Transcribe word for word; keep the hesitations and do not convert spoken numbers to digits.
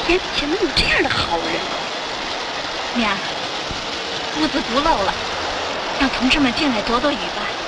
天底下能有这样的好人？ 娘，屋子不漏了，让同志们进来躲躲雨吧。